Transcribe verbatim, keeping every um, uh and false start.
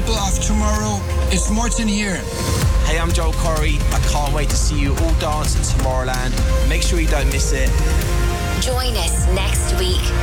people of tomorrow. It's Morten here. Hey, I'm Joel Corey. I can't wait to see you all dance at Tomorrowland. Make sure you don't miss it. Join us next week